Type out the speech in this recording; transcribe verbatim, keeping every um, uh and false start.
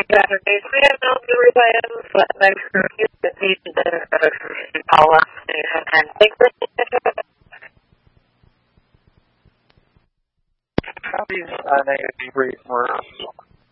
Saturdays. We have no replans, but I'm sure you the patient that call us sometimes. Thanks for Copies uh, negative debrief were